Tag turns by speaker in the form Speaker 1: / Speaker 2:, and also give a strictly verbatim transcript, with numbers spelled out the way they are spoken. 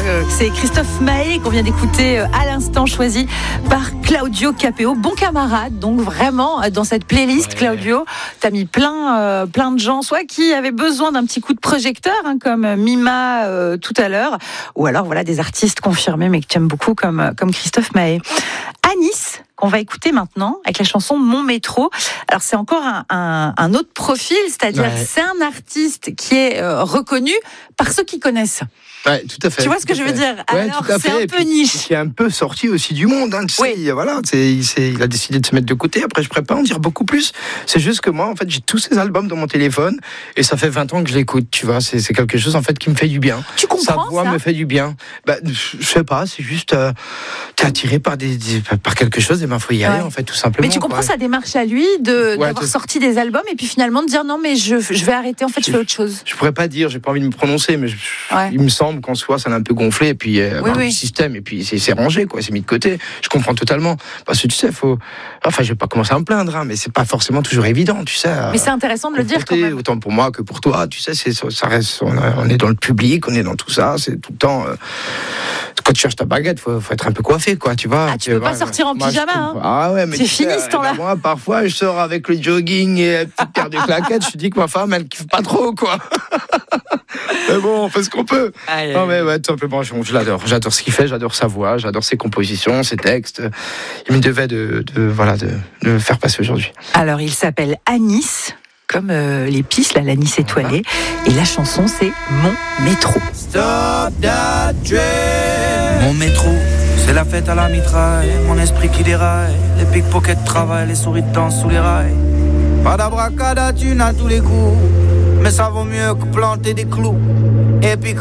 Speaker 1: euh, c'est Christophe Maé qu'on vient d'écouter euh, à l'instant, choisi par Claudio Capéo, bon camarade. Donc vraiment, euh, dans cette playlist, ouais. Claudio, t'as mis plein, euh, plein de gens, soit qui avaient besoin d'un petit coup de projecteur, hein, comme Mima euh, tout à l'heure, ou alors voilà des artistes confirmés, mais que tu aimes beaucoup, comme, comme Christophe Maé. Anis, qu'on va écouter maintenant avec la chanson Mon Métro. Alors c'est encore un, un, un autre profil, c'est-à-dire ouais. c'est un artiste qui est euh, reconnu par ceux qui connaissent.
Speaker 2: Ouais, tout à fait.
Speaker 1: Tu vois ce que je veux dire?
Speaker 2: Ouais,
Speaker 1: Alors c'est un peu niche.
Speaker 2: Qui est un peu sorti aussi du monde. Hein, tu
Speaker 1: oui.
Speaker 2: sais, voilà, c'est, il, c'est, il a décidé de se mettre de côté. Après, je pourrais pas en dire beaucoup plus. C'est juste que moi, en fait, j'ai tous ces albums dans mon téléphone et ça fait vingt ans que je l'écoute. Tu vois, c'est, c'est quelque chose en fait qui me fait du bien.
Speaker 1: Tu comprends
Speaker 2: Sa voix
Speaker 1: ça
Speaker 2: me fait du bien. Bah, je sais pas. C'est juste, euh, t'es attiré par des, des par quelque chose. Et ben, faut y aller ouais. en fait, tout simplement.
Speaker 1: Mais tu comprends
Speaker 2: quoi.
Speaker 1: sa démarche à lui de
Speaker 2: ouais,
Speaker 1: d'avoir sorti des albums et puis finalement de dire non, mais je je vais arrêter. En fait, je, je fais autre chose.
Speaker 2: Je pourrais pas dire. J'ai pas envie de me prononcer, mais je,
Speaker 1: ouais.
Speaker 2: il me semble qu'en soi, ça n'a un peu gonflé et puis euh,
Speaker 1: oui,
Speaker 2: oui.
Speaker 1: le
Speaker 2: système et puis c'est, c'est rangé quoi, c'est mis de côté. Je comprends totalement parce que tu sais, faut, enfin, je vais pas commencer à me plaindre, hein, mais c'est pas forcément toujours évident, tu sais.
Speaker 1: Mais c'est intéressant de le dire quand même.
Speaker 2: Autant pour moi que pour toi, tu sais, c'est ça reste, on est dans le public, on est dans tout ça, c'est tout le temps. Euh, quand tu cherches ta baguette, faut, faut être un peu coiffé, quoi, tu vois.
Speaker 1: Ah, tu peux pas
Speaker 2: ouais,
Speaker 1: sortir en
Speaker 2: moi,
Speaker 1: pyjama, hein.
Speaker 2: Ah ouais, mais
Speaker 1: c'est fini ce temps-là.
Speaker 2: Moi, parfois, je sors avec le jogging et la petite paire de claquettes. Je dis que ma femme, elle kiffe pas trop, quoi. Mais bon, on fait ce qu'on peut. Aïe, non mais ouais, tout simplement, je, je l'adore. J'adore ce qu'il fait, j'adore sa voix, j'adore ses compositions, ses textes. Il me devait de, de voilà de, de faire passer aujourd'hui.
Speaker 1: Alors, il s'appelle Anis, comme euh, l'épice, là, l'anis étoilé. Et la chanson, c'est Mon Métro.
Speaker 3: Stop that train. Mon métro, c'est la fête à la mitraille. Mon esprit qui déraille. Les pickpockets travaillent, les souris dansent sous les rails. Pas d'abracada, tu n'as tous les coups. Mais ça vaut mieux que planter des clous. Et puis